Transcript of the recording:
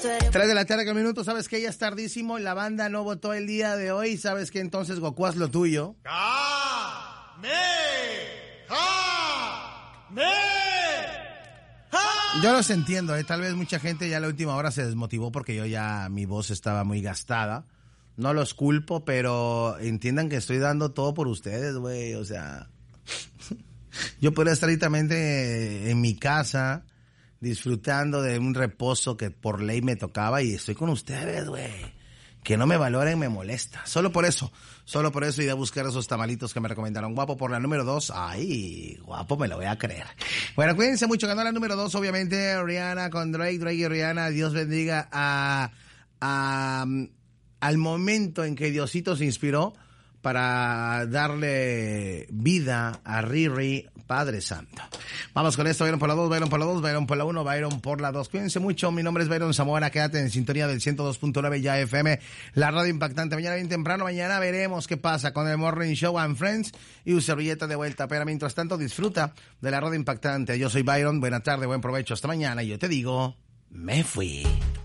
3 de la tarde con minutos, sabes que ya es tardísimo, la banda no votó el día de hoy, sabes que entonces Goku haz lo tuyo. Yo los entiendo, tal vez mucha gente ya a la última hora se desmotivó porque mi voz estaba muy gastada. No los culpo, pero entiendan que estoy dando todo por ustedes, güey, o sea... Yo podría estar ahorita en mi casa disfrutando de un reposo que por ley me tocaba y estoy con ustedes, güey. Que no me valoren me molesta. Solo por eso iré a buscar esos tamalitos que me recomendaron. Guapo por la número 2. Ay, guapo, me lo voy a creer. Bueno, cuídense mucho. Ganó la número 2, obviamente, Rihanna con Drake y Rihanna. Dios bendiga al momento en que Diosito se inspiró para darle vida a Riri, Padre Santo. Vamos con esto, Byron por la 2, Byron por la 2, Byron por la 1, Byron por la 2. Cuídense mucho, mi nombre es Byron Zamora, quédate en sintonía del 102.9 ya FM, la radio impactante. Mañana bien temprano, mañana veremos qué pasa con el Morning Show and Friends y un servilleta de vuelta. Pero mientras tanto, disfruta de la radio impactante. Yo soy Byron, buena tarde, buen provecho, hasta mañana y yo te digo, me fui.